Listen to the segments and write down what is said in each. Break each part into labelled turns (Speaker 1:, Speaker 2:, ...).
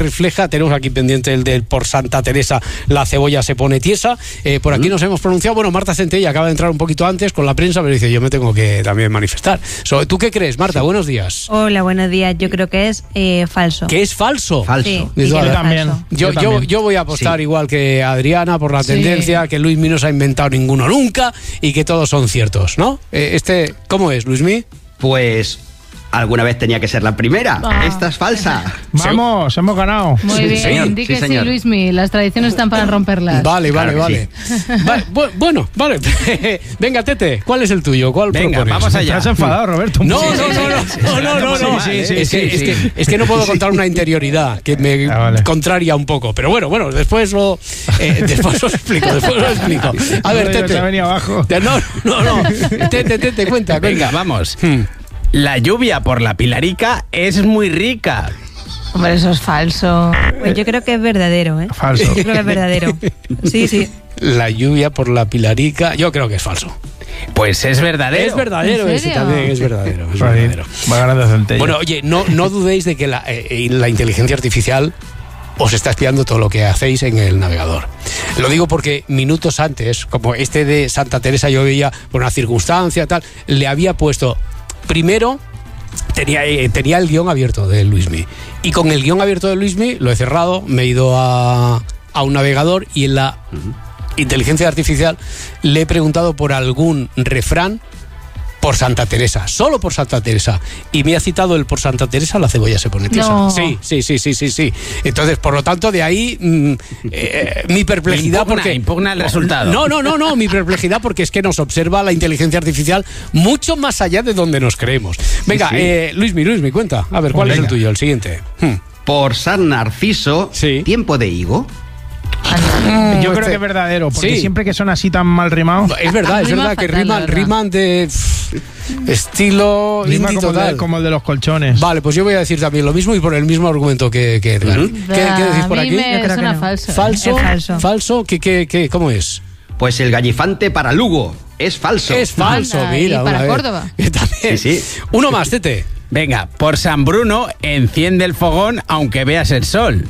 Speaker 1: refleja. Tenemos aquí pendiente el del por Santa Teresa la cebolla se pone tiesa. Por aquí nos hemos pronunciado. Bueno, Marta Centella acaba de entrar un poquito antes con la prensa, pero dice, yo me tengo que también manifestar. ¿Tú qué crees, Marta? Buenos días.
Speaker 2: Hola, buenos días. Yo creo que es falso.
Speaker 1: ¿Que es falso?
Speaker 3: Falso.
Speaker 2: Sí,
Speaker 1: Yo
Speaker 2: también.
Speaker 1: Yo voy a apostar igual que Adriana por la tendencia, que Luismi no se ha inventado ninguno nunca y que todos son ciertos, ¿no? ¿Cómo es, Luismi?
Speaker 3: Pues alguna vez tenía que ser la primera. Esta es falsa.
Speaker 4: Vamos, hemos ganado.
Speaker 5: Muy bien,
Speaker 3: señor.
Speaker 5: di que
Speaker 3: Sí, señor.
Speaker 5: sí, Luismi, las tradiciones están para romperlas.
Speaker 1: Vale.
Speaker 3: Claro que
Speaker 1: Bueno, vale. Venga, Tete, ¿cuál es el tuyo? ¿Cuál
Speaker 3: Venga,
Speaker 1: propones?
Speaker 3: vamos allá.
Speaker 4: ¿Te has enfadado, Roberto?
Speaker 1: No.
Speaker 4: Sí.
Speaker 1: Es que no puedo contar una interioridad que me contraria un poco. Pero bueno, después lo explico. A ver, Tete.
Speaker 4: Se ha venido abajo.
Speaker 1: No. Tete, cuenta.
Speaker 6: Venga, vamos. La lluvia por la Pilarica es muy rica.
Speaker 5: Hombre, eso es falso.
Speaker 2: Pues yo creo que es verdadero, ¿eh?
Speaker 4: Falso.
Speaker 2: Yo creo que es verdadero. Sí.
Speaker 1: La lluvia por la Pilarica, yo creo que es falso.
Speaker 6: Pues es verdadero.
Speaker 1: Es verdadero,
Speaker 5: ¿En
Speaker 1: ese
Speaker 5: serio?
Speaker 1: también es verdadero.
Speaker 4: Va ganando Centella.
Speaker 1: Bueno, oye, no dudéis de que la inteligencia artificial os está espiando todo lo que hacéis en el navegador. Lo digo porque minutos antes, como este de Santa Teresa, yo veía por una circunstancia tal, le había puesto primero. Tenía el guión abierto de Luismi. Y con el guión abierto de Luismi lo he cerrado, me he ido a un navegador y en la inteligencia artificial le he preguntado por algún refrán por Santa Teresa, solo por Santa Teresa. Y me ha citado el por Santa Teresa la cebolla se pone tiesa.
Speaker 5: No.
Speaker 1: Sí. Entonces, por lo tanto, de ahí mi perplejidad
Speaker 6: impugna el resultado.
Speaker 1: No, mi perplejidad porque es que nos observa la inteligencia artificial mucho más allá de donde nos creemos. Venga, Luismi, cuenta. A ver, ¿cuál es el tuyo? El siguiente.
Speaker 3: Por San Narciso,
Speaker 1: Sí.
Speaker 3: tiempo de higo.
Speaker 4: Yo creo que es verdadero, porque
Speaker 1: Sí.
Speaker 4: siempre que son así tan mal rimados.
Speaker 1: Es verdad que
Speaker 5: fatal, la verdad.
Speaker 1: riman de estilo
Speaker 4: Rima
Speaker 1: indie total.
Speaker 4: como el de los colchones.
Speaker 1: Vale, pues yo voy a decir también lo mismo y por el mismo argumento que Edgar. ¿Qué decís por
Speaker 5: A mí
Speaker 1: aquí?
Speaker 5: me
Speaker 2: Yo creo
Speaker 5: suena
Speaker 2: que no.
Speaker 5: falso.
Speaker 1: ¿Falso?
Speaker 2: Es falso.
Speaker 1: ¿Falso? ¿Cómo es?
Speaker 3: Pues el gallifante para Lugo. Es falso.
Speaker 1: Es falso,
Speaker 5: Anda,
Speaker 1: mira.
Speaker 5: y para
Speaker 1: una vez.
Speaker 5: Córdoba.
Speaker 1: También.
Speaker 3: Sí.
Speaker 1: Uno más, Tete.
Speaker 6: Venga, por San Bruno, enciende el fogón aunque veas el sol.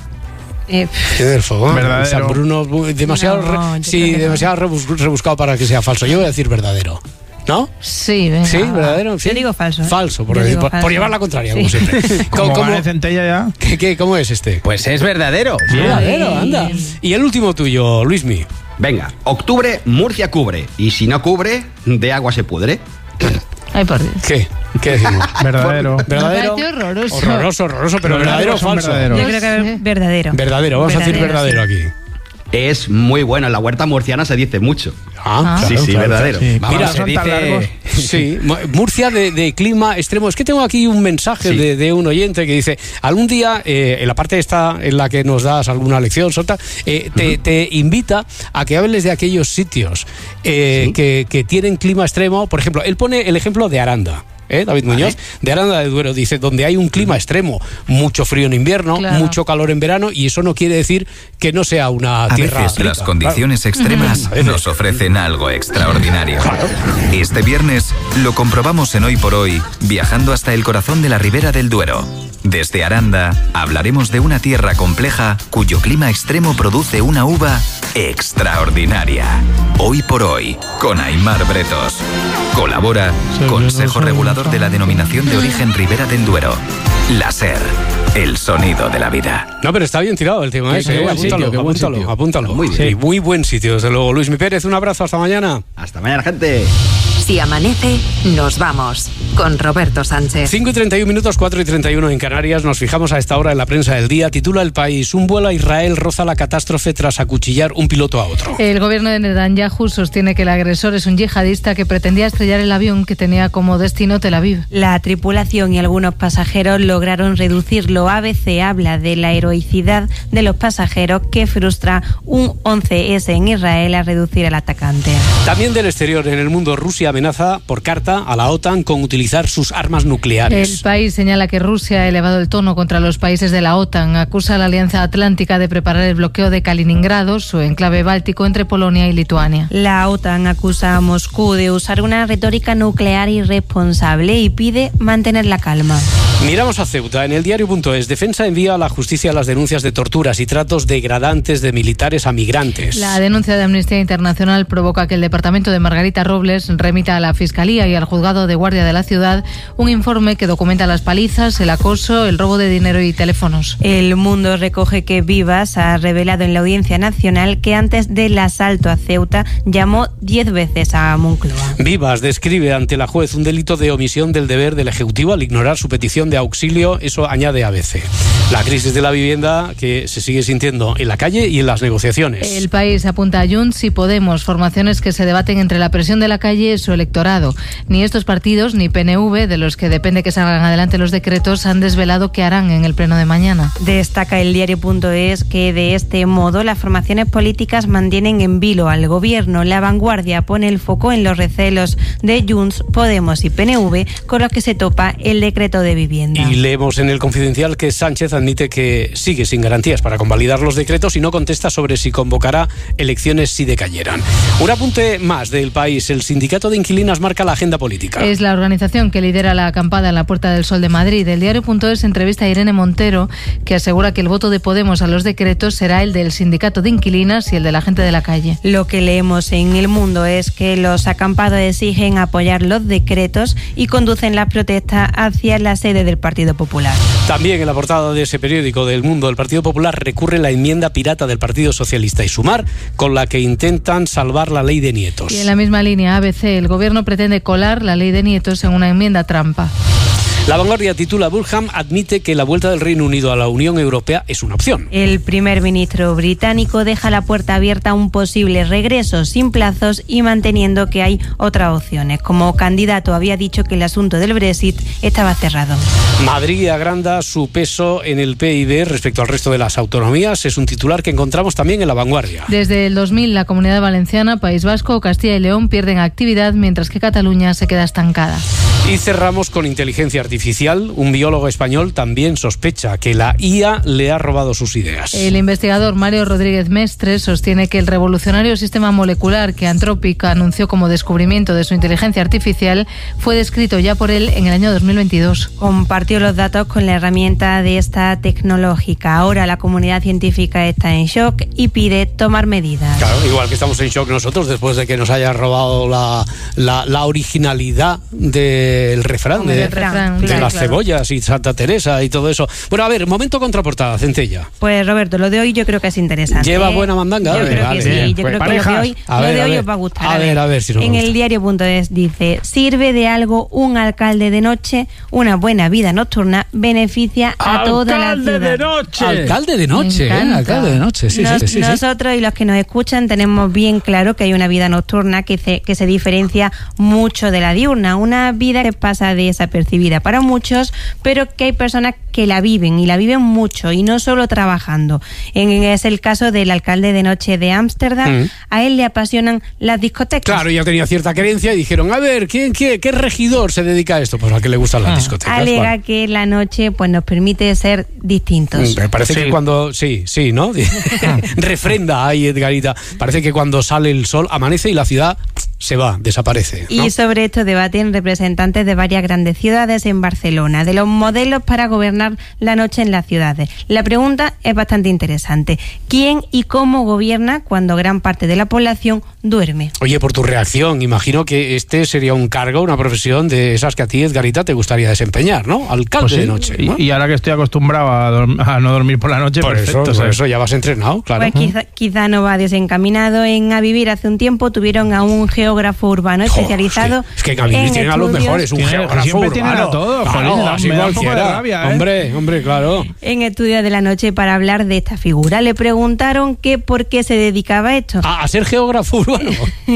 Speaker 1: Tiene el fogón.
Speaker 4: Verdadero.
Speaker 1: San Bruno, demasiado,
Speaker 2: No, yo creo que no.
Speaker 1: demasiado rebuscado para que sea falso. Yo voy a decir verdadero. ¿No?
Speaker 5: Sí, venga.
Speaker 1: ¿Sí? ¿Verdadero? ¿Sí?
Speaker 2: Yo digo falso, ¿eh?
Speaker 1: Falso,
Speaker 2: Yo digo falso.
Speaker 1: por llevar la contraria,
Speaker 2: Sí.
Speaker 1: como siempre.
Speaker 4: Como gane Centella ya.
Speaker 1: ¿Cómo es este?
Speaker 6: Pues es verdadero.
Speaker 1: Verdadero, anda. Y el último tuyo, Luismi.
Speaker 3: Venga, octubre, Murcia cubre. Y si no cubre, de agua se pudre.
Speaker 5: Ay, por Dios.
Speaker 1: ¿Qué decimos?
Speaker 4: Verdadero.
Speaker 1: ¿Verdadero?
Speaker 5: Me parece horroroso.
Speaker 1: Horroroso, pero
Speaker 4: Los
Speaker 1: verdadero o
Speaker 4: verdadero son
Speaker 1: falso.
Speaker 4: verdaderos.
Speaker 2: Yo creo que es verdadero.
Speaker 1: Verdadero, vamos a decir verdadero aquí.
Speaker 3: Es muy bueno. En la huerta murciana se dice mucho.
Speaker 1: Claro,
Speaker 3: Sí, verdadero.
Speaker 4: Sí.
Speaker 6: Vamos,
Speaker 1: Mira,
Speaker 6: se
Speaker 4: son tan largos.
Speaker 6: dice...
Speaker 1: Sí, Murcia de clima extremo. Es que tengo aquí un mensaje de un oyente que dice, algún día, en la parte esta en la que nos das alguna lección, te invita a que hables de aquellos sitios que tienen clima extremo. Por ejemplo, él pone el ejemplo de Aranda. David Muñoz, de Aranda de Duero, dice, donde hay un clima extremo, mucho frío en invierno,
Speaker 5: Claro.
Speaker 1: mucho calor en verano, y eso no quiere decir que no sea una
Speaker 7: A
Speaker 1: tierra
Speaker 7: veces
Speaker 1: rica.
Speaker 7: las condiciones extremas nos ofrecen algo extraordinario. Este viernes lo comprobamos en Hoy por Hoy, viajando hasta el corazón de la Ribera del Duero. Desde Aranda hablaremos de una tierra compleja cuyo clima extremo produce una uva extraordinaria. Hoy por Hoy, con Aimar Bretos. Colabora Consejo Regulador de la Denominación de Origen Ribera del Duero. La SER, el sonido de la vida.
Speaker 1: No, pero está bien tirado el tema ese.
Speaker 4: Qué buen sitio, qué buen sitio.
Speaker 1: Apúntalo.
Speaker 3: Muy bien.
Speaker 1: Sí, muy buen sitio, desde luego. Luismi Pérez, un abrazo, hasta mañana.
Speaker 3: Hasta mañana, gente.
Speaker 8: Si amanece, nos vamos. Con Roberto Sánchez.
Speaker 1: 5:31, 4:31 en Canarias. Nos fijamos a esta hora en la prensa del día. Titula El País: un vuelo a Israel roza la catástrofe tras acuchillar un piloto a otro.
Speaker 5: El gobierno de Netanyahu sostiene que el agresor es un yihadista que pretendía estrellar el avión que tenía como destino Tel Aviv.
Speaker 2: La tripulación y algunos pasajeros lograron reducirlo. ABC habla de la heroicidad de los pasajeros que frustra un 11S en Israel a reducir al atacante.
Speaker 1: También del exterior, en el mundo, Rusia amenaza por carta a la OTAN con utilizar sus armas nucleares.
Speaker 5: El país señala que Rusia ha elevado el tono contra los países de la OTAN. Acusa a la Alianza Atlántica de preparar el bloqueo de Kaliningrado, su enclave báltico entre Polonia y Lituania.
Speaker 2: La OTAN acusa a Moscú de usar una retórica nuclear irresponsable y pide mantener la calma.
Speaker 1: Miramos a Ceuta. En el diario.es, Defensa envía a la justicia las denuncias de torturas y tratos degradantes de militares a migrantes.
Speaker 5: La denuncia de Amnistía Internacional provoca que el departamento de Margarita Robles remita a la Fiscalía y al Juzgado de Guardia de la ciudad un informe que documenta las palizas, el acoso, el robo de dinero y teléfonos.
Speaker 2: El Mundo recoge que Vivas ha revelado en la Audiencia Nacional que antes del asalto a Ceuta llamó 10 veces a Moncloa.
Speaker 1: Vivas describe ante la juez un delito de omisión del deber del Ejecutivo al ignorar su petición de auxilio, eso añade ABC. La crisis de la vivienda que se sigue sintiendo en la calle y en las negociaciones.
Speaker 5: El País apunta a Junts y Podemos, formaciones que se debaten entre la presión de la calle y su electorado. Ni estos partidos ni PNV, de los que depende que salgan adelante los decretos, han desvelado qué harán en el pleno de mañana.
Speaker 2: Destaca el diario.es que de este modo las formaciones políticas mantienen en vilo al gobierno. La Vanguardia pone el foco en los recelos de Junts, Podemos y PNV con los que se topa el decreto de vivienda.
Speaker 1: Y leemos en el Confidencial que Sánchez admite que sigue sin garantías para convalidar los decretos y no contesta sobre si convocará elecciones si decayeran. Un apunte más del País. El sindicato de inquilinas marca la agenda política.
Speaker 5: Es la organización que lidera la acampada en la Puerta del Sol de Madrid. El diario.es entrevista a Irene Montero, que asegura que el voto de Podemos a los decretos será el del sindicato de inquilinas y el de la gente de la calle.
Speaker 2: Lo que leemos en El Mundo es que los acampados exigen apoyar los decretos y conducen las protestas hacia la sede del Partido Popular.
Speaker 1: También en la portada de ese periódico del Mundo, el Partido Popular recurre a la enmienda pirata del Partido Socialista y Sumar, con la que intentan salvar la ley de nietos.
Speaker 5: Y en la misma línea, ABC, el Gobierno pretende colar la ley de nietos en una enmienda trampa.
Speaker 1: La Vanguardia titula: Burham admite que la vuelta del Reino Unido a la Unión Europea es una opción.
Speaker 2: El primer ministro británico deja la puerta abierta a un posible regreso sin plazos y manteniendo que hay otras opciones. Como candidato había dicho que el asunto del Brexit estaba cerrado.
Speaker 1: Madrid agranda su peso en el PIB respecto al resto de las autonomías. Es un titular que encontramos también en La Vanguardia.
Speaker 5: Desde el 2000, la Comunidad Valenciana, País Vasco o Castilla y León pierden actividad, mientras que Cataluña se queda estancada.
Speaker 1: Y cerramos con inteligencia artificial. Un biólogo español también sospecha que la IA le ha robado sus ideas.
Speaker 5: El investigador Mario Rodríguez Mestres sostiene que el revolucionario sistema molecular que Anthropic anunció como descubrimiento de su inteligencia artificial fue descrito ya por él en el año 2022.
Speaker 2: Compartió los datos con la herramienta de esta tecnológica. Ahora la comunidad científica está en shock y pide tomar medidas.
Speaker 1: Claro, igual que estamos en shock nosotros después de que nos haya robado la originalidad del refrán, de las cebollas y Santa Teresa y todo eso. Bueno, a ver, momento contraportada, Centella.
Speaker 2: Pues Roberto, lo de hoy yo creo que es interesante.
Speaker 1: ¿Lleva buena mandanga?
Speaker 2: Yo creo que sí, yo creo que lo de hoy os va a gustar.
Speaker 1: A ver si nos
Speaker 2: en
Speaker 1: gusta.
Speaker 2: el diario.es dice: ¿sirve de algo un alcalde de noche? Una buena vida nocturna beneficia a toda la ciudad.
Speaker 4: ¡Alcalde de noche!
Speaker 1: Alcalde de noche, alcalde de noche, sí.
Speaker 2: Nosotros y los que nos escuchan tenemos bien claro que hay una vida nocturna que se diferencia mucho de la diurna, una vida que pasa desapercibida para muchos, pero que hay personas que la viven y la viven mucho y no solo trabajando. Es el caso del alcalde de noche de Ámsterdam. A él le apasionan las discotecas.
Speaker 1: Claro, ya tenía cierta creencia y dijeron: a ver, ¿qué regidor se dedica a esto? Pues al que le gustan las discotecas.
Speaker 2: Alega que la noche pues nos permite ser distintos.
Speaker 1: Me parece que cuando... Sí, ¿no? Refrenda ahí, Edgarita. Parece que cuando sale el sol amanece y la ciudad se va, desaparece, ¿no?
Speaker 2: Y sobre esto debaten representantes de varias grandes ciudades en Barcelona, de los modelos para gobernar la noche en las ciudades. La pregunta es bastante interesante. ¿Quién y cómo gobierna cuando gran parte de la población duerme?
Speaker 1: Oye, por tu reacción, imagino que este sería un cargo, una profesión de esas que a ti, Edgarita, te gustaría desempeñar, ¿no? Alcalde
Speaker 4: pues sí,
Speaker 1: de noche, ¿no?
Speaker 4: Y ahora que estoy acostumbrado a no dormir por la noche,
Speaker 1: por
Speaker 4: perfecto.
Speaker 1: Eso ya vas entrenado, claro.
Speaker 2: Pues quizá no va desencaminado. En A Vivir hace un tiempo tuvieron a un geógrafo urbano especializado.
Speaker 1: Es que en A Vivir tienen a los mejores, un geógrafo urbano.
Speaker 4: Tienen a todo,
Speaker 1: claro, así
Speaker 4: me da un
Speaker 1: cualquiera.
Speaker 4: poco de rabia,
Speaker 1: Hombre, claro.
Speaker 2: En Estudios de la Noche para hablar de esta figura. Le preguntaron que por qué se dedicaba a esto.
Speaker 1: ¿A ser geógrafo urbano?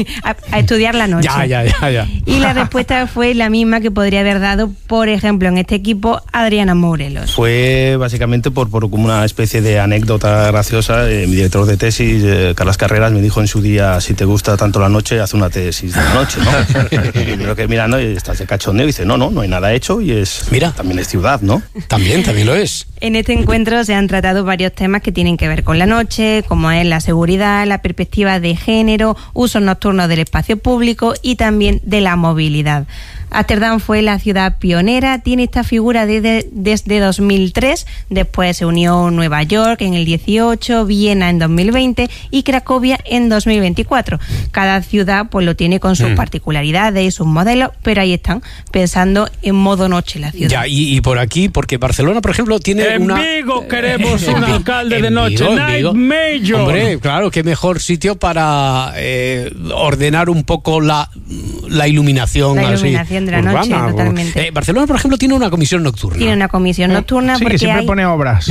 Speaker 2: a estudiar la noche.
Speaker 1: Ya.
Speaker 2: Y la respuesta fue la misma que podría haber dado, por ejemplo, en este equipo, Adriana Morelos.
Speaker 9: Fue básicamente por como una especie de anécdota graciosa. Mi director de tesis, Carlas Carreras, me dijo en su día: si te gusta tanto la noche, haz una tesis de la noche, ¿no? Y creo que mirando, estás de cachondeo, y dice: no hay nada hecho, y también es ciudad, ¿no?
Speaker 1: También lo es.
Speaker 2: En este encuentro se han tratado varios temas que tienen que ver con la noche, como es la seguridad, la perspectiva de género, usos nocturnos del espacio público y también de la movilidad. Ámsterdam fue la ciudad pionera, tiene esta figura desde 2003, después se unió Nueva York en el 18, Viena en 2020 y Cracovia en 2024. Cada ciudad pues lo tiene con sus particularidades y sus modelos, pero ahí están, pensando en modo noche la ciudad.
Speaker 1: Ya, y por aquí, porque Barcelona, por ejemplo, tiene
Speaker 4: en Vigo queremos un alcalde de noche, Night Mayor.
Speaker 1: Hombre, claro, qué mejor sitio para ordenar un poco la iluminación.
Speaker 2: La iluminación de la noche, totalmente.
Speaker 1: Barcelona, por ejemplo, tiene una comisión nocturna.
Speaker 2: Tiene una comisión nocturna
Speaker 4: sí,
Speaker 2: porque
Speaker 4: que siempre pone obras.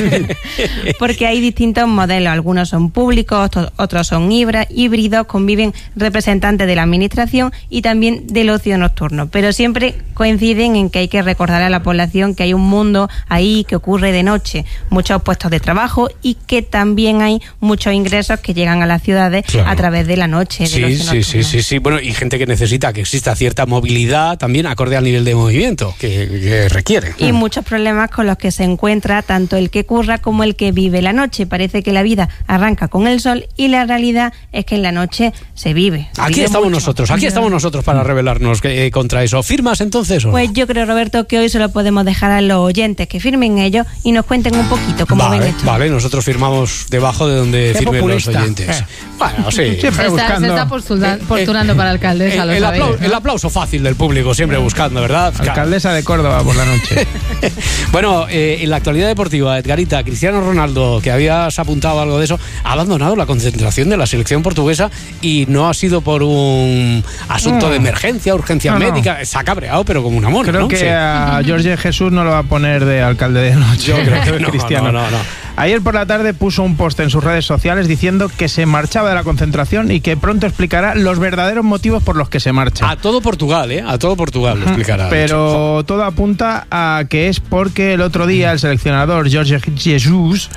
Speaker 2: Porque hay distintos modelos, algunos son públicos, otros son híbridos, conviven representantes de la administración y también del ocio nocturno, pero siempre coinciden en que hay que recordar a la población que hay un mundo ahí que ocurre de noche, muchos puestos de trabajo y que también hay muchos ingresos que llegan a las ciudades a través de la noche.
Speaker 1: Sí. Bueno, y gente que necesita que exista cierta movilidad también acorde al nivel de movimiento que requiere.
Speaker 2: Y muchos problemas con los que se encuentra tanto el que curra como el que vive la noche. Parece que la vida arranca con el sol y la realidad es que en la noche se vive.
Speaker 1: Aquí estamos nosotros para rebelarnos contra eso. ¿Firmas entonces o no?
Speaker 2: Pues yo creo, Roberto, que hoy se lo podemos dejar a los oyentes que firmen ellos y nos cuenten un poquito cómo ven esto.
Speaker 1: Vale, nosotros firmamos debajo de donde firmen los oyentes. Bueno, sí.
Speaker 5: Se está postulando para alcaldesa.
Speaker 1: El aplauso fácil del público, siempre buscando, ¿verdad?
Speaker 4: Alcaldesa de Córdoba por la noche.
Speaker 1: Bueno, en la actualidad deportiva, Edgarita, Cristiano Ronaldo, que habías apuntado algo de eso, ha abandonado la concentración de la selección portuguesa y no ha sido por un asunto de emergencia, urgencia médica. Se ha cabreado, pero como una mona.
Speaker 4: Creo que a Jorge Jesús no lo va a poner de alcalde de noche.
Speaker 1: Yo creo que no,
Speaker 4: Cristiano.
Speaker 1: No.
Speaker 4: Ayer por la tarde puso un post en sus redes sociales diciendo que se marchaba de la concentración y que pronto explicará los verdaderos motivos por los que se marcha.
Speaker 1: A todo Portugal, A todo Portugal lo explicará.
Speaker 4: Pero todo apunta a que es porque el otro día el seleccionador Jorge Jesús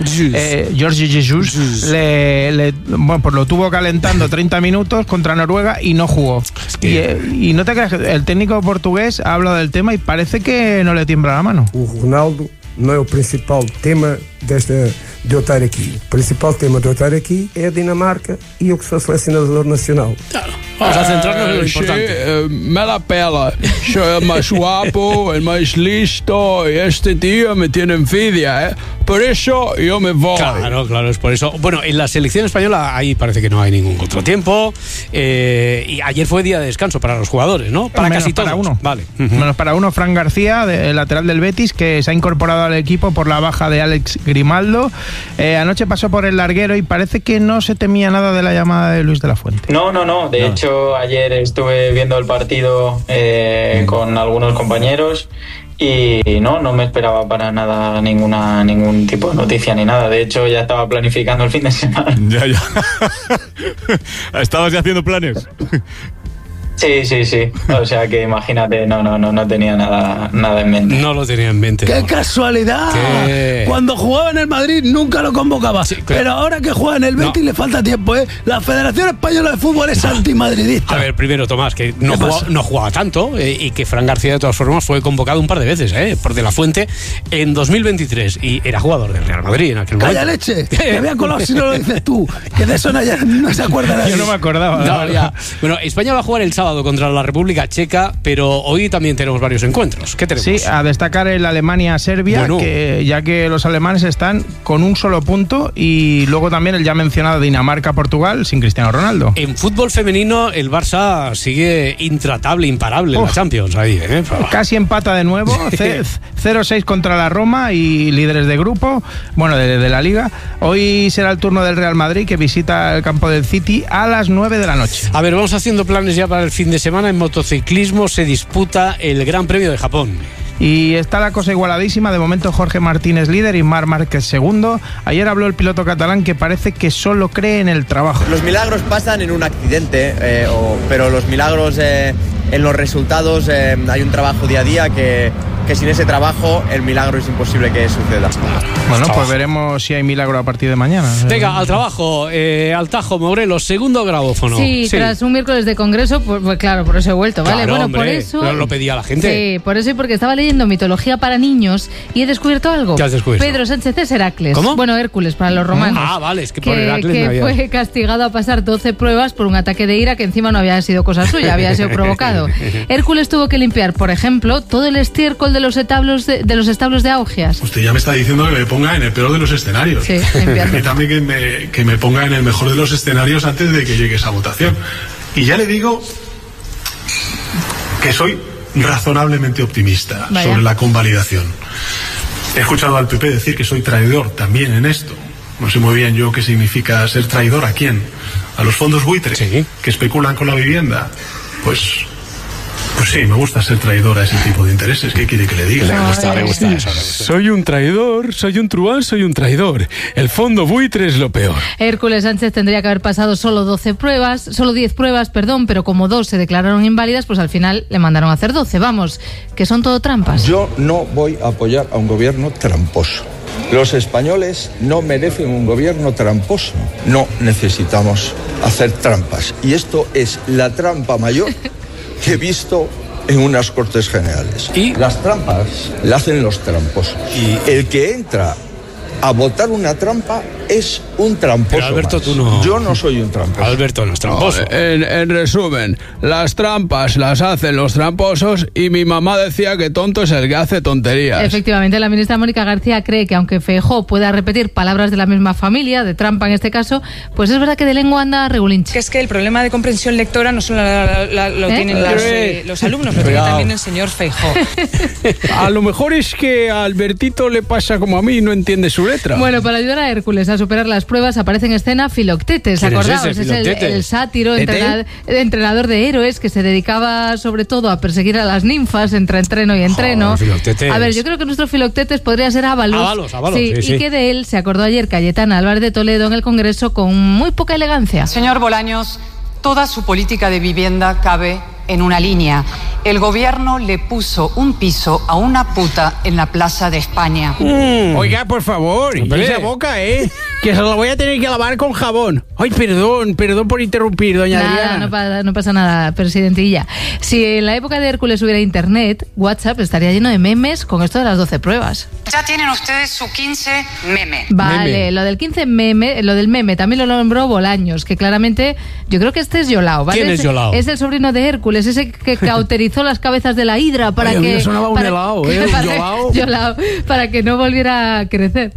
Speaker 4: pues lo tuvo calentando 30 minutos contra Noruega y no jugó. Y no te creas, el técnico portugués ha hablado del tema y parece que no le tiembla la mano.
Speaker 10: Ronaldo não é o principal tema de eu estar aqui. O principal tema de eu estar aqui é a Dinamarca e eu que sou selecionador nacional.
Speaker 1: Claro. Vamos a centrarnos en lo importante.
Speaker 11: Me la pela. Soy el más guapo, el más listo y este tío me tiene envidia, Por eso yo me voy.
Speaker 1: Claro, es por eso. Bueno, en la selección española ahí parece que no hay ningún contratiempo. Y ayer fue día de descanso para los jugadores, ¿no? Para casi todos.
Speaker 4: Uno.
Speaker 1: Vale.
Speaker 4: Menos para uno, Fran García, el lateral del Betis, que se ha incorporado al equipo por la baja de Alex Grimaldo. Anoche pasó por el larguero y parece que no se temía nada de la llamada de Luis de la Fuente.
Speaker 12: No. De hecho, ayer estuve viendo el partido con algunos compañeros y no me esperaba para nada ningún tipo de noticia ni nada. De hecho, ya estaba planificando el fin de semana.
Speaker 13: Ya. ¿Estabas ya haciendo planes?
Speaker 12: Sí. O sea que imagínate, no tenía nada en mente.
Speaker 1: No lo tenía en mente.
Speaker 11: ¡Qué casualidad! ¿Qué? Cuando jugaba en el Madrid nunca lo convocaba. Sí, claro. Pero ahora que juega en el Betis le falta tiempo, La Federación Española de Fútbol es antimadridista.
Speaker 1: A ver, primero, Tomás, que no jugaba tanto y que Fran García de todas formas fue convocado un par de veces, por De la Fuente en 2023 y era jugador del Real Madrid en aquel momento.
Speaker 11: ¡Calla leche! Que había colado si no lo dices tú. Que de eso no se acuerda nadie.
Speaker 4: Yo no me acordaba.
Speaker 1: Ya. Bueno, España va a jugar el sábado contra la República Checa, pero hoy también tenemos varios encuentros. ¿Qué tenemos?
Speaker 4: Sí, a destacar el Alemania-Serbia, ya que los alemanes están con un solo punto, y luego también el ya mencionado Dinamarca-Portugal sin Cristiano Ronaldo.
Speaker 1: En fútbol femenino el Barça sigue intratable, imparable en la Champions ahí,
Speaker 4: Casi empata de nuevo, 0-6 contra la Roma y líderes de grupo, de la Liga. Hoy será el turno del Real Madrid, que visita el campo del City a las 9 de la noche.
Speaker 1: A ver, vamos haciendo planes ya para el fin de semana. En motociclismo se disputa el Gran Premio de Japón.
Speaker 4: Y está la cosa igualadísima. De momento Jorge Martínez líder y Marc Márquez segundo. Ayer habló el piloto catalán, que parece que solo cree en el trabajo.
Speaker 14: Los milagros pasan en un accidente, pero los milagros en los resultados hay un trabajo día a día que que sin ese trabajo el milagro es imposible que suceda.
Speaker 4: Bueno, pues veremos si hay milagro a partir de mañana.
Speaker 1: Venga, al trabajo, al Tajo, Morelos, segundo grabófono.
Speaker 5: Sí, tras un miércoles de congreso, pues claro, por eso he vuelto, ¿vale?
Speaker 1: Claro,
Speaker 5: bueno,
Speaker 1: hombre,
Speaker 5: por eso...
Speaker 1: lo pedía la gente.
Speaker 5: Sí, por eso y porque estaba leyendo mitología para niños y he descubierto algo.
Speaker 1: ¿Qué has descubierto?
Speaker 5: Pedro Sánchez es Heracles.
Speaker 1: ¿Cómo?
Speaker 5: Bueno, Hércules para los romanos.
Speaker 1: Ah, vale, es que por Heracles me había...
Speaker 5: fue castigado a pasar 12 pruebas por un ataque de ira que encima no había sido cosa suya, había sido provocado. Hércules tuvo que limpiar, por ejemplo, todo el estiércol de los establos de Augias.
Speaker 13: Usted ya me está diciendo que me ponga en el peor de los escenarios.
Speaker 5: Sí,
Speaker 13: permítame que me ponga en el mejor de los escenarios antes de que llegue esa votación. Y ya le digo que soy razonablemente optimista sobre la convalidación. He escuchado al PP decir que soy traidor también en esto. No sé muy bien yo qué significa ser traidor. ¿A quién? ¿A los fondos buitres que especulan con la vivienda? Pues sí, me gusta ser traidor a ese tipo de intereses. ¿Qué quiere que le diga?
Speaker 1: Me gusta eso.
Speaker 15: Soy un traidor, soy un truán, soy un traidor. El fondo buitre es lo peor.
Speaker 5: Hércules Sánchez tendría que haber pasado solo 10 pruebas, pero como 2 se declararon inválidas, pues al final le mandaron a hacer 12. Vamos, que son todo trampas.
Speaker 16: Yo no voy a apoyar a un gobierno tramposo. Los españoles no merecen un gobierno tramposo. No necesitamos hacer trampas. Y esto es la trampa mayor que he visto en unas Cortes Generales. ¿Y? Las trampas las hacen los tramposos. ¿Y? El que entra a votar una trampa es un tramposo. Pero
Speaker 1: Alberto,
Speaker 16: más.
Speaker 1: Tú no.
Speaker 16: Yo no soy un tramposo.
Speaker 1: Alberto no es tramposo.
Speaker 15: En resumen, las trampas las hacen los tramposos y mi mamá decía que tonto es el que hace tonterías.
Speaker 5: Efectivamente, la ministra Mónica García cree que aunque Feijóo pueda repetir palabras de la misma familia, de trampa en este caso, pues es verdad que de lengua anda regulinchi.
Speaker 17: Que es que el problema de comprensión lectora no solo lo tienen los alumnos, lo tiene también el señor Feijóo.
Speaker 15: A lo mejor es que a Albertito le pasa como a mí, no entiende su letra.
Speaker 5: Bueno, para ayudar a Hércules a superar las pruebas aparece en escena Filoctetes, acordaos, es el sátiro, entrenador de héroes que se dedicaba sobre todo a perseguir a las ninfas entre entreno y entreno. A ver, yo creo que nuestro Filoctetes podría ser Ábalos. Sí, y que de él se acordó ayer Cayetana Álvarez de Toledo en el Congreso con muy poca elegancia.
Speaker 18: Señor Bolaños, toda su política de vivienda cabe en una línea. El gobierno le puso un piso a una puta en la Plaza de España.
Speaker 6: Oiga, por favor, esa boca, que se la voy a tener que lavar con jabón. Ay, perdón por interrumpir, doña Adriana.
Speaker 5: No pasa nada, presidentilla. Si en la época de Hércules hubiera internet, WhatsApp estaría lleno de memes con esto de las 12 pruebas.
Speaker 18: Ya tienen ustedes su 15 meme.
Speaker 5: Vale, lo del 15 meme, lo del meme también lo nombró Bolaños, que claramente yo creo que este es Yolao, ¿vale?
Speaker 1: ¿Quién es Yolao?
Speaker 5: Es el sobrino de Hércules, ese que cauterizó las cabezas de la hidra para que...
Speaker 15: sonaba un helado,
Speaker 5: Yolao, para que no volviera a crecer.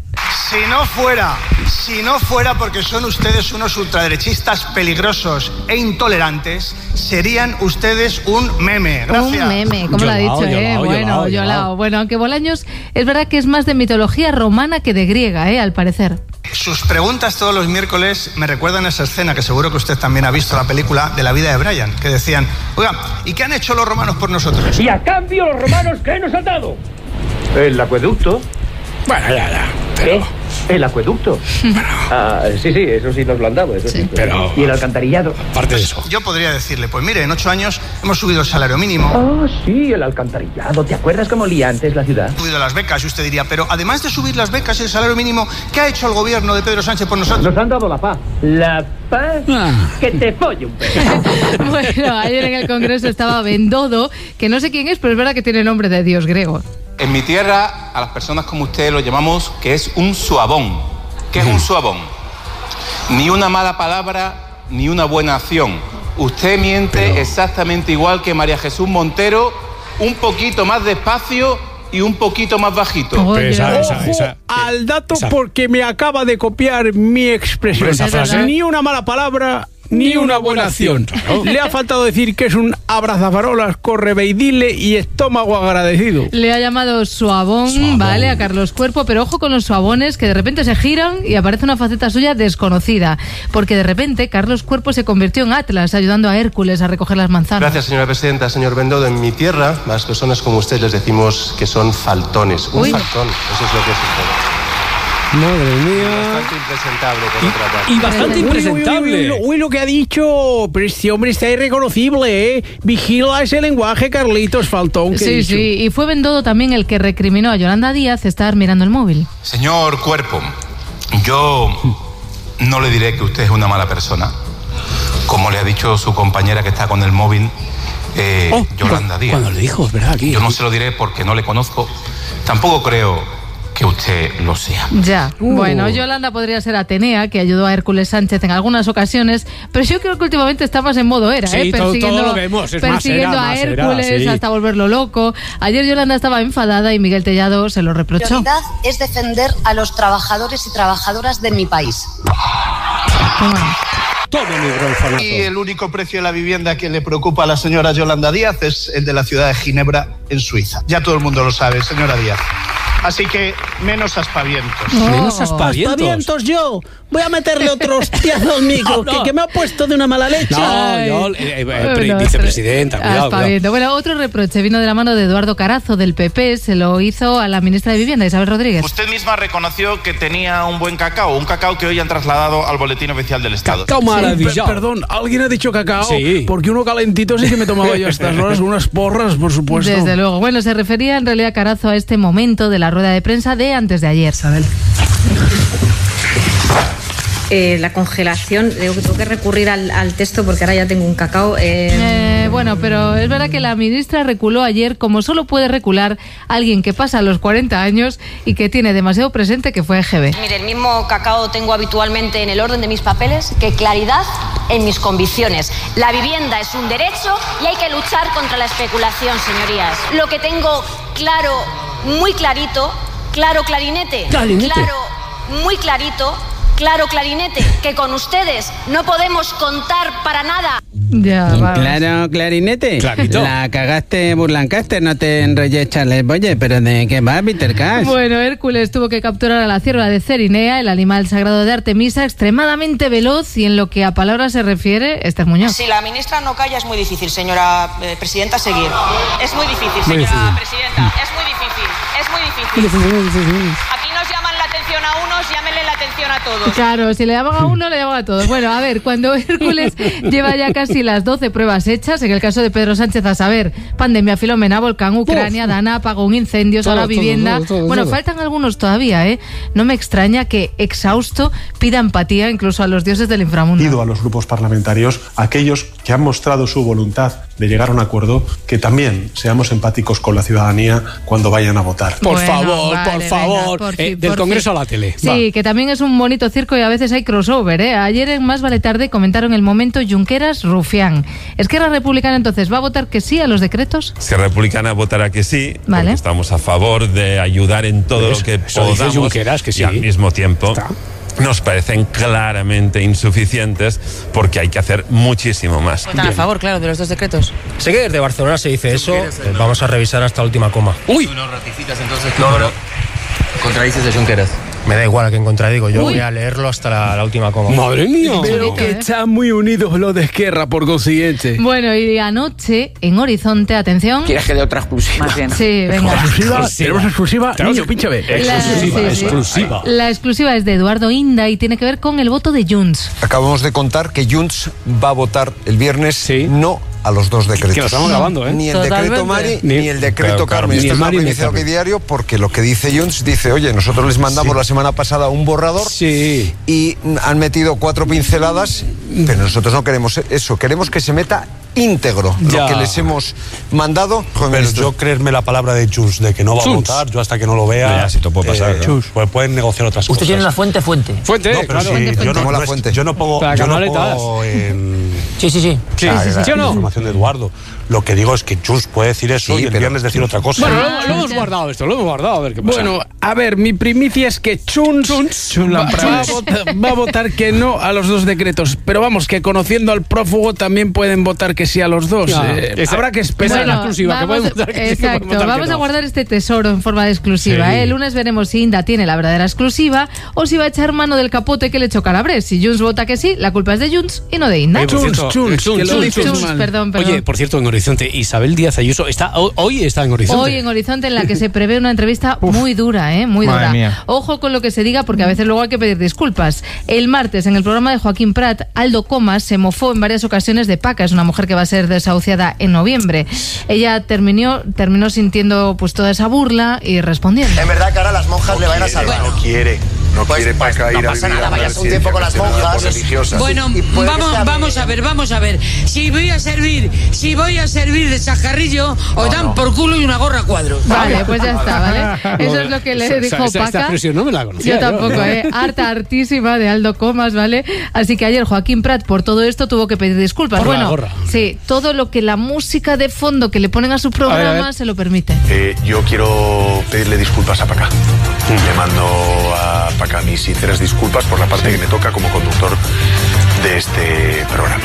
Speaker 19: Si no fuera porque son ustedes unos ultraderechistas peligrosos e intolerantes, serían ustedes un meme. Gracias.
Speaker 5: Un meme, como lo ha dicho, Yolao. Bueno, aunque Bolaños es verdad que es más de mitología romana que de griega, al parecer.
Speaker 19: Sus preguntas todos los miércoles me recuerdan a esa escena que seguro que usted también ha visto, la película de la vida de Brian, que decían, oiga, ¿y qué han hecho los romanos por nosotros?
Speaker 20: Y a cambio los romanos, ¿qué nos han dado? El acueducto.
Speaker 1: Bueno, ya.
Speaker 20: Pero... ¿El acueducto? Sí, eso sí nos lo han dado.
Speaker 1: Pero...
Speaker 20: ¿Y el alcantarillado?
Speaker 1: Aparte de eso.
Speaker 19: Yo podría decirle, pues mire, en 8 años hemos subido el salario mínimo.
Speaker 20: Sí, el alcantarillado. ¿Te acuerdas cómo olía antes la ciudad?
Speaker 19: Subido las becas, y usted diría, pero además de subir las becas y el salario mínimo, ¿qué ha hecho el gobierno de Pedro Sánchez por nosotros?
Speaker 20: Nos han dado la paz. ¿La paz? Que te folle un pedo.
Speaker 5: Bueno, ayer en el Congreso estaba Bendodo, que no sé quién es, pero es verdad que tiene nombre de dios griego.
Speaker 21: En mi tierra, a las personas como usted lo llamamos que es un suabón. ¿Qué es un suabón? Ni una mala palabra, ni una buena acción. Usted miente exactamente igual que María Jesús Montero, un poquito más despacio y un poquito más bajito.
Speaker 15: Ojo al dato porque me acaba de copiar mi expresión. Ni una mala palabra, ni una buena acción. Le ha faltado decir que es un abrazafarolas, correveidile y estómago agradecido.
Speaker 5: Le ha llamado suabón, ¿vale? A Carlos Cuerpo, pero ojo con los suabones que de repente se giran y aparece una faceta suya desconocida. Porque de repente Carlos Cuerpo se convirtió en Atlas, ayudando a Hércules a recoger las manzanas.
Speaker 21: Gracias, señora presidenta. Señor Bendodo, en mi tierra, las personas como usted les decimos que son faltones. Un faltón, eso es lo que es usted.
Speaker 1: Madre mía.
Speaker 21: Bastante impresentable, por otra parte.
Speaker 1: Y bastante impresentable.
Speaker 15: Uy, lo que ha dicho. Pero este hombre está irreconocible, ¿eh? Vigila ese lenguaje, Carlitos Faltón.
Speaker 5: Sí, sí. Y fue Bendodo también el que recriminó a Yolanda Díaz estar mirando el móvil.
Speaker 21: Señor Cuerpo, yo no le diré que usted es una mala persona, como le ha dicho su compañera que está con el móvil, Yolanda Díaz.
Speaker 1: Cuando le dijo, es verdad, aquí.
Speaker 21: Yo no se lo diré porque no le conozco. Tampoco creo que usted lo sea.
Speaker 5: Ya, bueno, Yolanda podría ser Atenea, que ayudó a Hércules Sánchez en algunas ocasiones, pero yo creo que últimamente está más en modo era,
Speaker 1: sí,
Speaker 5: persiguiendo,
Speaker 1: todo lo vemos, es
Speaker 5: persiguiendo
Speaker 1: más,
Speaker 5: a Hércules
Speaker 1: sí.
Speaker 5: hasta volverlo loco. Ayer Yolanda estaba enfadada y Miguel Tellado se lo reprochó.
Speaker 7: Mi prioridad es defender a los trabajadores y trabajadoras de mi país.
Speaker 19: Y el único precio de la vivienda que le preocupa a la señora Yolanda Díaz es el de la ciudad de Ginebra, en Suiza. Ya todo el mundo lo sabe, señora Díaz. Así que menos aspavientos.
Speaker 1: Menos aspavientos.
Speaker 6: Aspavientos yo. Voy a meterle otro hostiazo al micro, que me ha puesto de una mala leche.
Speaker 1: Vicepresidenta, cuidado.
Speaker 5: Bueno, otro reproche vino de la mano de Eduardo Carazo, del PP, se lo hizo a la ministra de Vivienda, Isabel Rodríguez.
Speaker 21: Usted misma reconoció que tenía un buen cacao, un cacao que hoy han trasladado al Boletín Oficial del Estado.
Speaker 1: Cacao maravilloso.
Speaker 15: Perdón, ¿alguien ha dicho cacao?
Speaker 1: Sí.
Speaker 15: Porque uno calentito sí que me tomaba yo a estas horas, unas porras, por supuesto.
Speaker 5: Desde luego. Bueno, se refería en realidad Carazo a este momento de la rueda de prensa de antes de ayer.
Speaker 7: Isabel. La congelación, tengo que recurrir al texto porque ahora ya tengo un cacao.
Speaker 5: Bueno, pero es verdad que la ministra reculó ayer como solo puede recular alguien que pasa los 40 años y que tiene demasiado presente que fue EGB.
Speaker 7: Mire, el mismo cacao tengo habitualmente en el orden de mis papeles que claridad en mis convicciones. La vivienda es un derecho y hay que luchar contra la especulación, señorías. Lo que tengo claro, muy clarito, claro clarinete. Claro, muy clarito. Claro, clarinete, que con ustedes no podemos contar para nada.
Speaker 5: Ya, vamos.
Speaker 6: Claro, clarinete.
Speaker 1: Clarito.
Speaker 6: La cagaste Burlancaster, no te enrollé Charles Boye, pero ¿de qué va, Peter Cash?
Speaker 5: Bueno, Hércules tuvo que capturar a la cierva de Cerinea, el animal sagrado de Artemisa, extremadamente veloz y en lo que a palabras se refiere, Esther Muñoz.
Speaker 7: Si la ministra no calla es muy difícil, señora presidenta, seguir. Es muy difícil, señora presidenta, es muy difícil, es muy difícil. Aquí nos llaman la atención a unos, llámenle la atención a todos.
Speaker 5: Claro, si le llaman a uno, le llaman a todos. Bueno, a ver, cuando Hércules lleva ya casi las 12 pruebas hechas, en el caso de Pedro Sánchez, a saber, pandemia, Filomena, volcán, Ucrania, Dana, apagón, incendios, ahora vivienda. Bueno, faltan algunos todavía, ¿eh? No me extraña que, exhausto, pida empatía incluso a los dioses del inframundo.
Speaker 13: Pido a los grupos parlamentarios, aquellos que han mostrado su voluntad de llegar a un acuerdo, que también seamos empáticos con la ciudadanía cuando vayan a votar.
Speaker 1: Por favor, del Congreso a la tele.
Speaker 5: Sí, que también es un bonito circo y a veces hay crossover, ¿eh? Ayer en Más Vale Tarde comentaron el momento Junqueras-Rufián. ¿Esquerra Republicana entonces va a votar que sí a los decretos?
Speaker 22: Esquerra Republicana votará que sí,
Speaker 5: vale,
Speaker 22: porque estamos a favor de ayudar en todo lo que podamos,
Speaker 1: Junqueras, que sí.
Speaker 22: Y al mismo tiempo nos parecen claramente insuficientes porque hay que hacer muchísimo más.
Speaker 7: ¿Votan a favor, claro, de los dos decretos?
Speaker 23: Sé que desde Barcelona se dice eso, vamos a revisar hasta la última coma.
Speaker 1: ¡Uy!
Speaker 23: ¿Tú no ratificas entonces? No. Contradices de Junqueras. Me da igual a quien contradigo, yo voy a leerlo hasta la última coma.
Speaker 1: ¡Madre mía!
Speaker 15: Veo que están muy unidos los de Esquerra, por consiguiente.
Speaker 5: Bueno, y anoche, en Horizonte, atención...
Speaker 23: ¿Quieres que dé otra exclusiva?
Speaker 7: Más bien.
Speaker 5: Sí, venga.
Speaker 15: ¿Exclusiva? ¿Tenemos exclusiva? Niño, pínchame.
Speaker 1: Exclusiva.
Speaker 5: La exclusiva es de Eduardo Inda y tiene que ver con el voto de Junts.
Speaker 24: Acabamos de contar que Junts va a votar el viernes no a los dos decretos.
Speaker 1: Que lo estamos grabando, ¿eh?
Speaker 24: Ni el decreto Mari ni el decreto Carmen. Esto es una primicia de Diario porque lo que dice Junts dice, oye, nosotros les mandamos la semana pasada un borrador y han metido 4 pinceladas, pero nosotros no queremos eso, queremos que se meta íntegro lo que les hemos mandado.
Speaker 13: Pero yo creerme la palabra de Junts de que no va a votar, yo hasta que no lo vea,
Speaker 22: si te puede pasar,
Speaker 13: pues pueden negociar otras cosas.
Speaker 23: Usted tiene una fuente.
Speaker 13: No, pero
Speaker 24: claro.
Speaker 13: Yo no pongo en...
Speaker 23: Sí,
Speaker 13: o no? Información de Eduardo. Lo que digo es que Junts puede decir eso y el viernes decir otra cosa.
Speaker 1: Bueno, lo hemos guardado esto, lo hemos guardado, a ver qué pasa.
Speaker 15: Bueno, a ver, mi primicia es que Junts va a votar que no a los dos decretos. Pero vamos, que conociendo al prófugo también pueden votar que sí a los dos. Habrá que esperar.
Speaker 1: Esa es la exclusiva, que pueden votar que sí.
Speaker 5: Exacto, vamos a guardar este tesoro en forma de exclusiva. El lunes veremos si Inda tiene la verdadera exclusiva o si va a echar mano del capote que le echó Calabres. Si Junts vota que sí, la culpa es de Junts y no de Inda.
Speaker 1: Por cierto,
Speaker 5: Perdón.
Speaker 1: Oye, por cierto, en Horizonte, Isabel Díaz Ayuso hoy está en Horizonte.
Speaker 5: Hoy en Horizonte, en la que se prevé una entrevista muy dura, muy
Speaker 4: Madre
Speaker 5: dura.
Speaker 4: mía.
Speaker 5: Ojo con lo que se diga, porque a veces luego hay que pedir disculpas. El martes, en el programa de Joaquín Prat, Aldo Comas se mofó en varias ocasiones de Paca. Es una mujer que va a ser desahuciada en noviembre. Ella terminó sintiendo pues toda esa burla y respondiendo.
Speaker 2: En verdad que ahora las monjas le van a salvar.
Speaker 24: No quiere Paca ir
Speaker 2: no
Speaker 24: a
Speaker 2: pasa
Speaker 24: vivir
Speaker 2: nada,
Speaker 24: a una
Speaker 2: vayas un tiempo con las monjas.
Speaker 24: religiosas.
Speaker 3: Bueno, vamos a ver. Si voy a servir de chajarrillo, os dan por culo y una gorra a cuadros.
Speaker 5: Vale, pues ya está, ¿vale? Eso es lo que le dijo Paca.
Speaker 1: Esta expresión no me la conocía.
Speaker 5: Yo tampoco, hartísima de Aldo Comas, ¿vale? Así que ayer Joaquín Prat por todo esto tuvo que pedir disculpas.
Speaker 1: Por la gorra.
Speaker 5: Sí, todo lo que la música de fondo que le ponen a su programa se lo permite.
Speaker 24: Yo quiero pedirle disculpas a Paca. Le mando a Paca mis sinceras disculpas por la parte que me toca como conductor de este programa.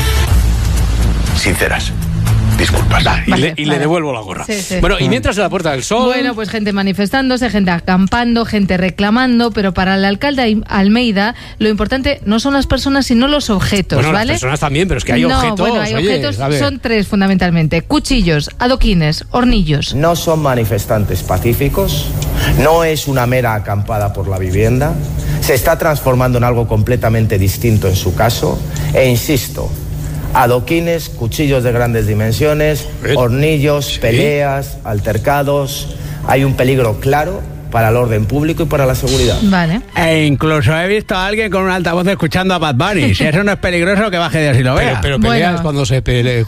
Speaker 24: Sinceras disculpas.
Speaker 1: Y le devuelvo la gorra.
Speaker 5: Sí.
Speaker 1: Bueno, y mientras en la Puerta del Sol...
Speaker 5: Bueno, pues gente manifestándose, gente acampando, gente reclamando, pero para el alcalde Almeida lo importante no son las personas sino los objetos,
Speaker 1: bueno,
Speaker 5: ¿vale?
Speaker 1: Las personas también, pero es que hay objetos.
Speaker 5: Bueno, hay objetos, son tres fundamentalmente: cuchillos, adoquines, hornillos.
Speaker 2: No son manifestantes pacíficos, no es una mera acampada por la vivienda, se está transformando en algo completamente distinto en su caso, e insisto, adoquines, cuchillos de grandes dimensiones, hornillos, peleas, altercados. Hay un peligro claro para el orden público y para la seguridad.
Speaker 5: Vale.
Speaker 6: E incluso he visto a alguien con un altavoz escuchando a Bad Bunny. Si eso no es peligroso, que baje Dios y lo vea.
Speaker 1: Pero peleas cuando se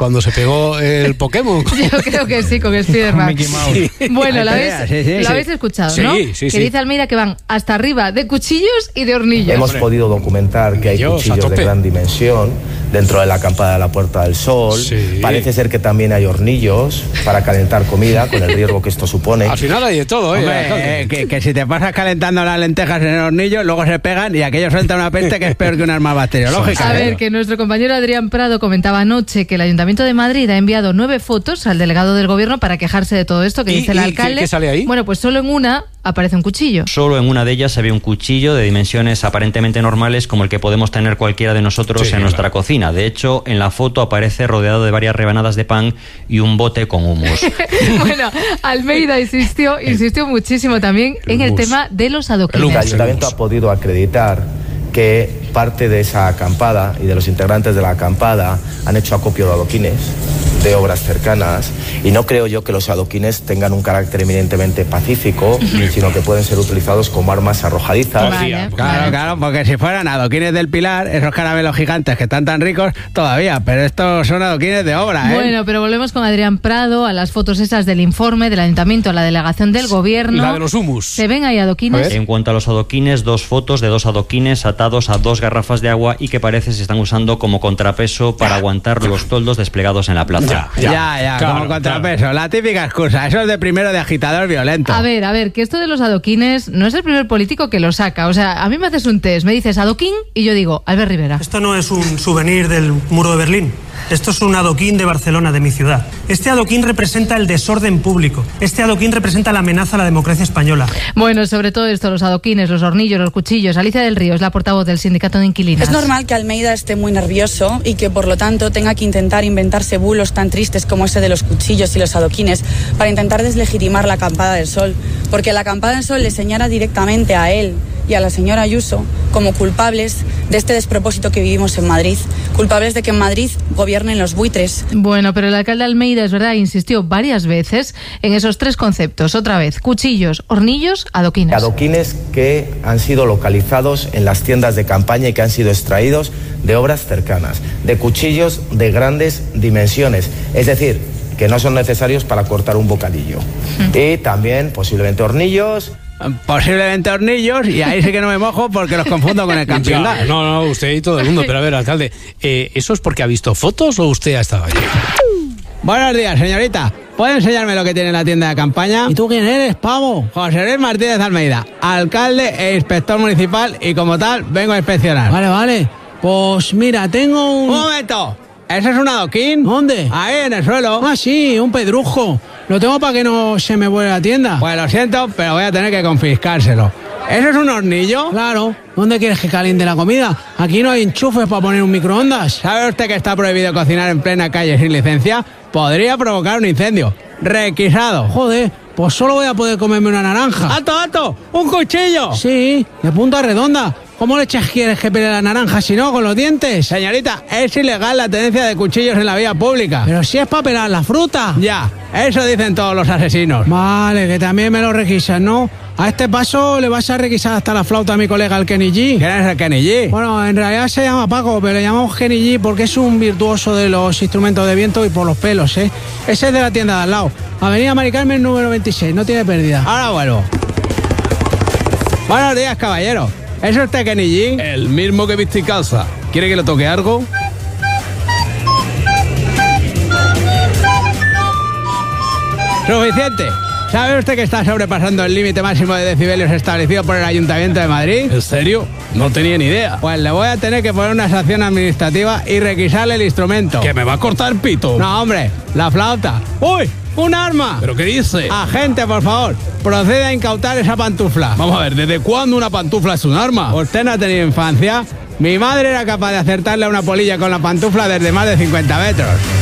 Speaker 1: pegó el Pokémon.
Speaker 5: Yo creo que sí, con Spiderman.
Speaker 6: Mickey Mouse.
Speaker 5: Bueno, lo habéis escuchado, ¿no?
Speaker 1: Sí.
Speaker 5: Que dice Almeida que van hasta arriba de cuchillos y de hornillos.
Speaker 2: Hemos podido documentar que hay cuchillos de gran dimensión dentro de la acampada de la Puerta del Sol. Parece ser que también hay hornillos para calentar comida, con el riesgo que esto supone.
Speaker 1: Al final hay de todo,
Speaker 6: que si te pasas calentando las lentejas en el hornillo, luego se pegan y aquello suelta una peste que es peor que un arma bacteriológica.
Speaker 5: A ver, que nuestro compañero Adrián Prado comentaba anoche que el Ayuntamiento de Madrid ha enviado 9 fotos al delegado del gobierno para quejarse de todo esto que dice el alcalde.
Speaker 1: ¿Qué sale ahí?
Speaker 5: Bueno, pues solo en una aparece un cuchillo.
Speaker 8: Solo en una de ellas se ve un cuchillo de dimensiones aparentemente normales, como el que podemos tener cualquiera de nosotros en nuestra cocina. De hecho, en la foto aparece rodeado de varias rebanadas de pan y un bote con hummus.
Speaker 5: Bueno, Almeida insistió muchísimo también en el tema de los adoquines.
Speaker 2: El Ayuntamiento ha podido acreditar que parte de esa acampada y de los integrantes de la acampada han hecho acopio de adoquines de obras cercanas, y no creo yo que los adoquines tengan un carácter eminentemente pacífico, sino que pueden ser utilizados como armas arrojadizas.
Speaker 6: Claro, porque si fueran adoquines del Pilar, esos caramelos gigantes que están tan ricos todavía, pero estos son adoquines de obra,
Speaker 5: Bueno, pero volvemos con Adrián Prado a las fotos esas del informe del Ayuntamiento a la delegación del gobierno.
Speaker 1: La de los humus.
Speaker 5: ¿Se ven ahí adoquines?
Speaker 8: En cuanto a los adoquines, 2 fotos de 2 adoquines atados a 2 garrafas de agua y que parece se están usando como contrapeso para aguantar los toldos desplegados en la plaza.
Speaker 6: Ya, como contrapeso. La típica excusa. Eso es de primero de agitador violento.
Speaker 5: A ver, que esto de los adoquines no es el primer político que lo saca. O sea, a mí me haces un test, me dices adoquín y yo digo Albert Rivera.
Speaker 9: Esto no es un souvenir del muro de Berlín. Esto es un adoquín de Barcelona, de mi ciudad. Este adoquín representa el desorden público. Este adoquín representa la amenaza a la democracia española.
Speaker 5: Bueno, sobre todo esto, los adoquines, los hornillos, los cuchillos. Alicia del Río es la portavoz del Sindicato de Inquilinas.
Speaker 25: Es normal que Almeida esté muy nervioso y que por lo tanto tenga que intentar inventarse bulos tan tristes como ese de los cuchillos y los adoquines para intentar deslegitimar la acampada del Sol. Porque la acampada del Sol le señala directamente a él y a la señora Ayuso como culpables de este despropósito que vivimos en Madrid, culpables de que en Madrid gobiernen los buitres.
Speaker 5: Bueno, pero el alcalde Almeida, es verdad, insistió varias veces en esos 3 conceptos. Otra vez, cuchillos, hornillos, adoquines.
Speaker 2: Adoquines que han sido localizados en las tiendas de campaña y que han sido extraídos de obras cercanas, de cuchillos de grandes dimensiones, es decir, que no son necesarios para cortar un bocadillo. Y también posiblemente hornillos.
Speaker 6: Y ahí sí que no me mojo porque los confundo con el camping gas.
Speaker 1: No, usted y todo el mundo. Pero a ver, alcalde, ¿eso es porque ha visto fotos o usted ha estado allí?
Speaker 6: Buenos días, señorita. ¿Puede enseñarme lo que tiene en la tienda de campaña? ¿Y tú quién eres, pavo? José Luis Martínez Almeida, alcalde e inspector municipal, y como tal vengo a inspeccionar.
Speaker 11: Vale. Pues mira, tengo un...
Speaker 6: ¡Un momento! ¿Ese es un adoquín?
Speaker 11: ¿Dónde?
Speaker 6: Ahí, en el suelo.
Speaker 11: Ah, sí, un pedrujo. Lo tengo para que no se me vuelva la tienda.
Speaker 6: Pues lo siento, pero voy a tener que confiscárselo. ¿Eso es un hornillo? Claro. ¿Dónde quieres que caliente la comida? Aquí no hay enchufes para poner un microondas. ¿Sabe usted que está prohibido cocinar en plena calle sin licencia? Podría provocar un incendio. Requisado. Joder, pues solo voy a poder comerme una naranja. ¡Alto, alto! ¡Un cuchillo! Sí, de punta redonda. ¿Cómo leches quieres que pele la naranja si no, con los dientes? Señorita, es ilegal la tenencia de cuchillos en la vía pública. Pero si es para pelar la fruta. Ya, eso dicen todos los asesinos. Vale, que también me lo requisan, ¿no? A este paso le vas a requisar hasta la flauta a mi colega el Kenny G. ¿Quién es el Kenny G? Bueno, en realidad se llama Paco, pero le llamamos Kenny G porque es un virtuoso de los instrumentos de viento y por los pelos, ¿eh? Ese es de la tienda de al lado. Avenida Mari Carmen, número 26, no tiene pérdida. Ahora vuelvo. Buenos días, caballero. ¿Es usted Kenny G?
Speaker 10: El mismo que viste y calza. ¿Quiere que le toque algo?
Speaker 6: Suficiente. ¿Sabe usted que está sobrepasando el límite máximo de decibelios establecido por el Ayuntamiento de Madrid?
Speaker 10: ¿En serio? No tenía ni idea.
Speaker 6: Pues le voy a tener que poner una sanción administrativa y requisarle el instrumento.
Speaker 10: ¿Que me va a cortar el pito?
Speaker 6: No, hombre, la flauta. ¡Uy! ¡Un arma!
Speaker 10: ¿Pero qué dice?
Speaker 6: Agente, por favor, procede a incautar esa pantufla.
Speaker 10: Vamos a ver, ¿desde cuándo una pantufla es un arma?
Speaker 6: ¿Usted no ha tenido infancia? Mi madre era capaz de acertarle a una polilla con la pantufla desde más de 50 metros.